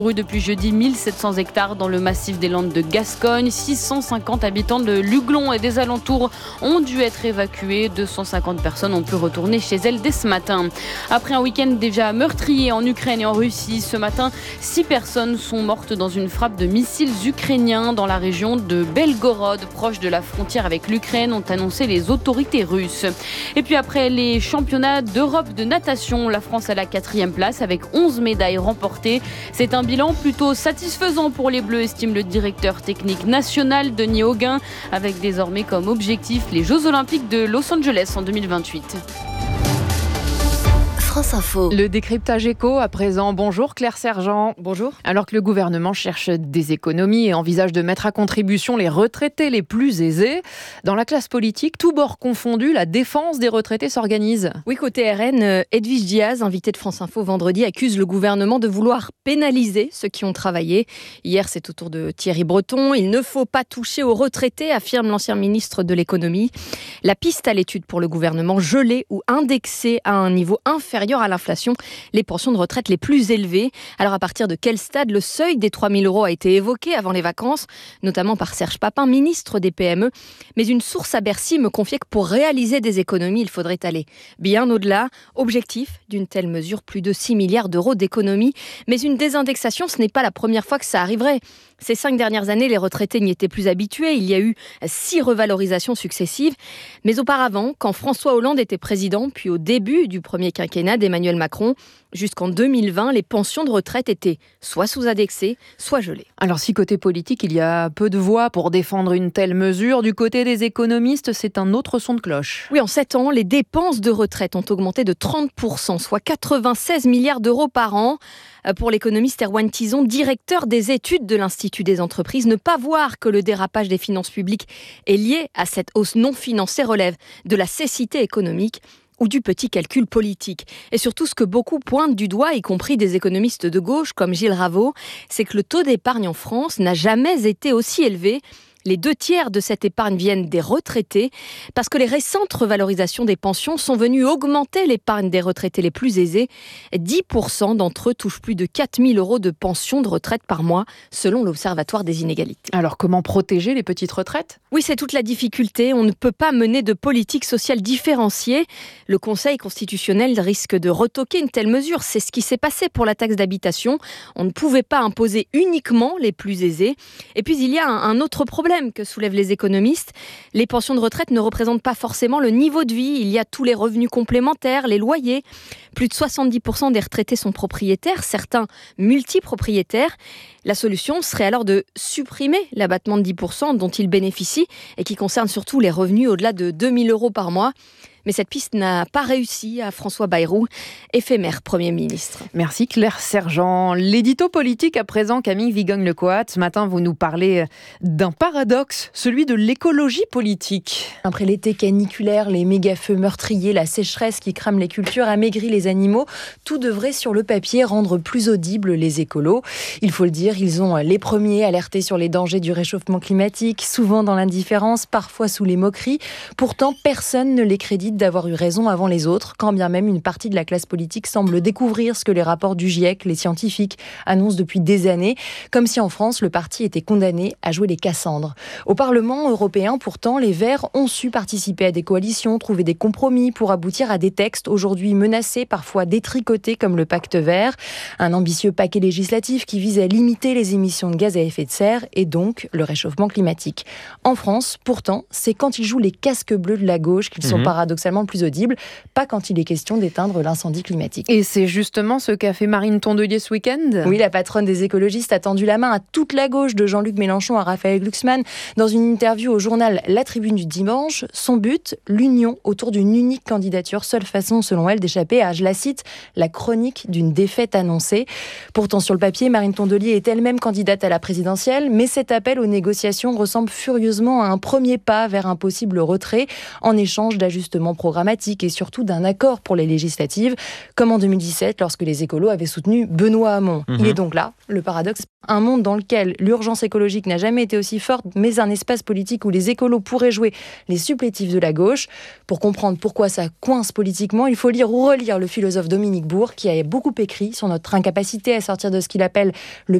Depuis jeudi, 1700 hectares dans le massif des Landes de Gascogne. 650 habitants de Luglon et des alentours ont dû être évacués. 250 personnes ont pu retourner chez elles dès ce matin. Après un week-end déjà meurtrier en Ukraine et en Russie, ce matin, 6 personnes sont mortes dans une frappe de missiles ukrainiens dans la région de Belgorod, proche de la frontière avec l'Ukraine, ont annoncé les autorités russes. Et puis après les championnats d'Europe de natation, la France à la 4e place avec 11 médailles remportées. C'est un bilan plutôt satisfaisant pour les Bleus, estime le directeur technique national Denis Hauguin, avec désormais comme objectif les Jeux Olympiques de Los Angeles en 2028. France Info. Le décryptage éco à présent. Bonjour Claire Sergent. Bonjour. Alors que le gouvernement cherche des économies et envisage de mettre à contribution les retraités les plus aisés, dans la classe politique, tous bords confondus, la défense des retraités s'organise. Oui, côté RN, Edwige Diaz, invitée de France Info vendredi, accuse le gouvernement de vouloir pénaliser ceux qui ont travaillé. Hier, c'est au tour de Thierry Breton. Il ne faut pas toucher aux retraités, affirme l'ancien ministre de l'économie. La piste à l'étude pour le gouvernement, geler ou indexer à un niveau inférieur à l'inflation les pensions de retraite les plus élevées. Alors à partir de quel stade le seuil des 3 000 € a été évoqué avant les vacances, notamment par Serge Papin, ministre des PME. Mais une source à Bercy me confiait que pour réaliser des économies, il faudrait aller bien au-delà. Objectif d'une telle mesure, plus de 6 milliards d'euros d'économies. Mais une désindexation, ce n'est pas la première fois que ça arriverait. Ces 5 dernières années, les retraités n'y étaient plus habitués. Il y a eu 6 revalorisations successives. Mais auparavant, quand François Hollande était président, puis au début du premier quinquennat d'Emmanuel Macron, jusqu'en 2020, les pensions de retraite étaient soit sous-indexées, soit gelées. Alors si côté politique, il y a peu de voix pour défendre une telle mesure, du côté des économistes, c'est un autre son de cloche. Oui, en 7 ans, les dépenses de retraite ont augmenté de 30%, soit 96 milliards d'euros par an. Pour l'économiste Erwan Tison, directeur des études de l'Institut des entreprises, ne pas voir que le dérapage des finances publiques est lié à cette hausse non financée relève de la cécité économique ou du petit calcul politique. Et surtout, ce que beaucoup pointent du doigt, y compris des économistes de gauche comme Gilles Raveau, c'est que le taux d'épargne en France n'a jamais été aussi élevé. Les 2/3 de cette épargne viennent des retraités parce que les récentes revalorisations des pensions sont venues augmenter l'épargne des retraités les plus aisés. 10% d'entre eux touchent plus de 4 000 € de pension de retraite par mois, selon l'Observatoire des inégalités. Alors comment protéger les petites retraites ? Oui, c'est toute la difficulté. On ne peut pas mener de politique sociale différenciée. Le Conseil constitutionnel risque de retoquer une telle mesure. C'est ce qui s'est passé pour la taxe d'habitation. On ne pouvait pas imposer uniquement les plus aisés. Et puis il y a un autre problème que soulèvent les économistes. Les pensions de retraite ne représentent pas forcément le niveau de vie. Il y a tous les revenus complémentaires, les loyers. Plus de 70% des retraités sont propriétaires, certains multipropriétaires. La solution serait alors de supprimer l'abattement de 10% dont ils bénéficient et qui concerne surtout les revenus au-delà de 2 000 € par mois. Mais cette piste n'a pas réussi à François Bayrou, éphémère Premier ministre. Merci Claire Sergent. L'édito politique à présent, Camille Vigogne-Lecoat. Ce matin, vous nous parlez d'un paradoxe, celui de l'écologie politique. Après l'été caniculaire, les méga-feux meurtriers, la sécheresse qui crame les cultures, amaigrit les animaux, tout devrait sur le papier rendre plus audibles les écolos. Il faut le dire, ils ont les premiers alertés sur les dangers du réchauffement climatique, souvent dans l'indifférence, parfois sous les moqueries. Pourtant, personne ne les crédite d'avoir eu raison avant les autres, quand bien même une partie de la classe politique semble découvrir ce que les rapports du GIEC, les scientifiques, annoncent depuis des années, comme si en France, le parti était condamné à jouer les Cassandres. Au Parlement européen, pourtant, les Verts ont su participer à des coalitions, trouver des compromis pour aboutir à des textes aujourd'hui menacés, parfois détricotés comme le Pacte vert, un ambitieux paquet législatif qui vise à limiter les émissions de gaz à effet de serre et donc le réchauffement climatique. En France, pourtant, c'est quand ils jouent les casques bleus de la gauche qu'ils sont paradoxalement plus audibles, pas quand il est question d'éteindre l'incendie climatique. Et c'est justement ce qu'a fait Marine Tondelier ce week-end ? Oui, la patronne des écologistes a tendu la main à toute la gauche, de Jean-Luc Mélenchon à Raphaël Glucksmann. Dans une interview au journal La Tribune du dimanche, son but, l'union autour d'une unique candidature, seule façon selon elle d'échapper à, je la cite, la chronique d'une défaite annoncée. Pourtant sur le papier, Marine Tondelier est elle-même candidate à la présidentielle, mais cet appel aux négociations ressemble furieusement à un premier pas vers un possible retrait en échange d'ajustements d'engagement programmatique et surtout d'un accord pour les législatives, comme en 2017 lorsque les écolos avaient soutenu Benoît Hamon. Il est donc là, le paradoxe, un monde dans lequel l'urgence écologique n'a jamais été aussi forte, mais un espace politique où les écolos pourraient jouer les supplétifs de la gauche. Pour comprendre pourquoi ça coince politiquement, il faut lire ou relire le philosophe Dominique Bourg, qui a beaucoup écrit sur notre incapacité à sortir de ce qu'il appelle le